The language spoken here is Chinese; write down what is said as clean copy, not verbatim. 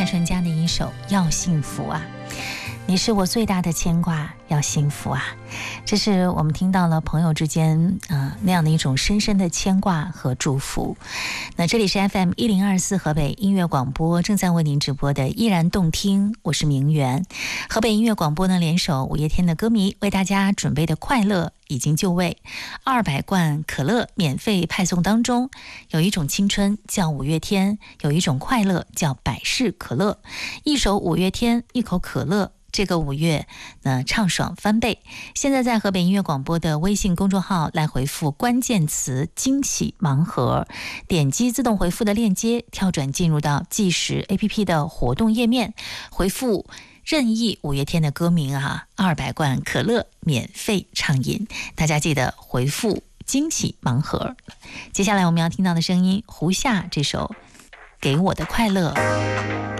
纯家的一首《要幸福啊》。你是我最大的牵挂，要幸福啊！这是我们听到了朋友之间那样的一种深深的牵挂和祝福。那这里是 FM1024 河北音乐广播，正在为您直播的依然动听，我是明媛。河北音乐广播呢，联手五月天的歌迷为大家准备的快乐已经就位，200罐可乐免费派送当中，有一种青春叫五月天，有一种快乐叫百事可乐，一首五月天，一口可乐。这个5月畅爽翻倍。现在在河北音乐广播的微信公众号来回复关键词惊喜盲盒，点击自动回复的链接，跳转进入到计时 APP 的活动页面，回复任意五月天的歌名200罐可乐免费畅饮。大家记得回复惊喜盲盒。接下来我们要听到的声音，胡夏这首给我的快乐。